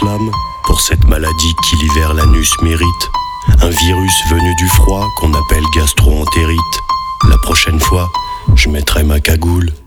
flamme pour cette maladie qui l'hiver l'anus mérite. Un virus venu du froid qu'on appelle gastro-entérite. La prochaine fois, je mettrai ma cagoule.